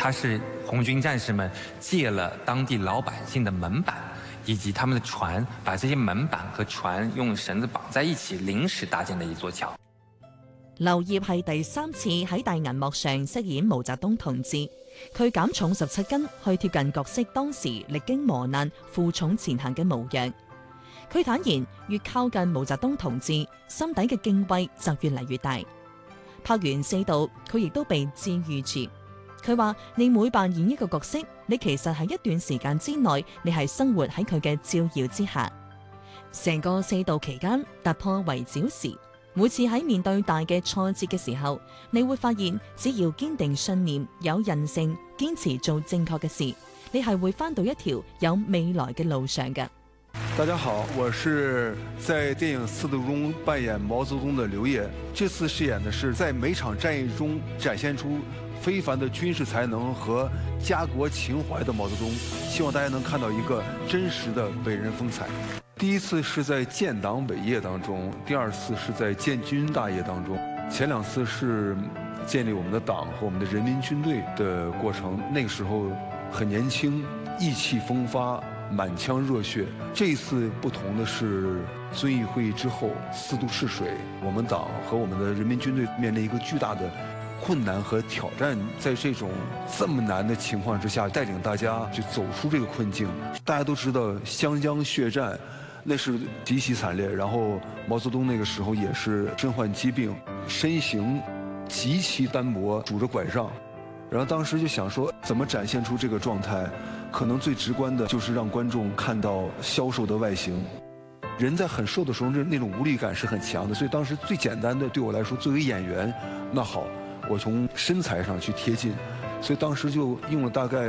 它是红军战士们借了当地老百姓的门板以及他们的船，把這些門板和船用繩子綁在一起，臨時搭建的一座橋。 劉燁係第3次喺大銀幕上飾演毛澤東同志，佢減重17斤，去貼近角色當時歷經磨難、負重前行嘅模樣。佢坦言，越靠近毛澤東同志，心底嘅敬畏就越嚟越大。拍完4度，佢亦都被治癒住。佢話：你每扮演一個角色，你其實喺一段時間之內，你係生活喺佢嘅照耀之下。成個4度期間，突破圍剿時，每次喺面對大嘅挫折嘅時候，你會發現，只要堅定信念、有韌性、堅持做正確嘅事，你係會返到一條有未來嘅路上嘅。 大家好，我是在電影4度中扮演毛澤東的劉燁。這次飾演的是在每場戰役中展現出非凡的軍事才能和家國情懷的毛澤東，希望大家能看到一個真實的偉人風采。第一次是在建黨偉業當中，第二次是在建軍大業當中，前2次是建立我們的黨和我們的人民軍隊的過程。那個時候很年輕，意氣風發，滿腔熱血。這一次不同的是，遵義會議之後4度試水，我們黨和我們的人民軍隊面臨一個巨大的困難和挑戰，在這種這麼難的情況之下，帶領大家去走出這個困境。大家都知道湘江血戰那是極其慘烈，然後毛澤東那個時候也是身患疾病，身形極其單薄，拄着拐杖。然後當時就想說，怎麼展現出這個狀態？可能最直觀的就是讓觀眾看到消瘦的外形。人在很瘦的時候，那種無力感是很強的。所以當時最簡單的，對我來說，作為演員，那好，我從身材上去貼近。所以當時就用了大概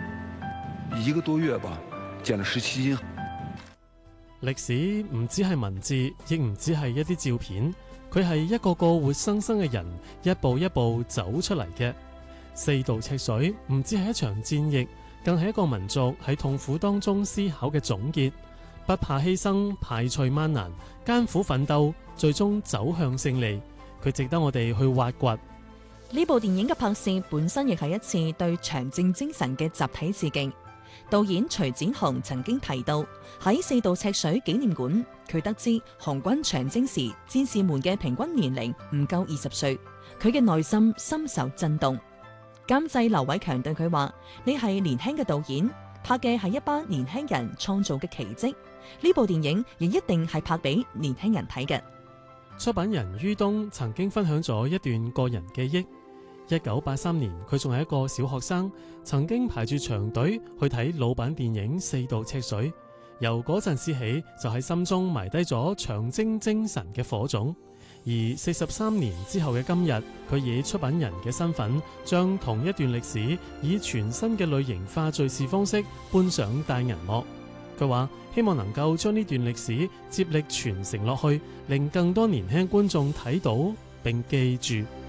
1個多月吧，減了17斤。 歷史唔只係文字，亦唔只係一啲照片，佢係一個個活生生嘅人，一步一步走出嚟嘅。4度赤水唔只係一場戰役，更係一個民族喺痛苦當中思考嘅總結。不怕犧牲，排除萬難，艱苦奮鬥，最終走向勝利。佢值得我哋去挖掘。 呢部電影嘅拍攝本身亦係一次對長征精神嘅集體致敬。導演徐展雄曾經提到，喺4度赤水紀念館，佢得知紅軍長征時戰士們嘅平均年齡唔夠20歲，佢嘅內心深受震動。監製劉偉強對佢話：你係年輕嘅導演，拍嘅係一班年輕人創造嘅奇蹟，呢部電影亦一定係拍俾年輕人睇嘅。 出品人于東曾經分享咗一段個人記憶。1983年，佢仲係一個小學生，曾經排住長隊去睇老版電影《4度赤水》，由嗰陣時起就喺心中埋低咗長征精神嘅火種。而43年之後嘅今日，佢以出品人嘅身份，將同一段歷史以全新嘅類型化敘事方式搬上大銀幕。佢話希望能夠將呢段歷史接力傳承落去，令更多年輕觀眾睇到並記住。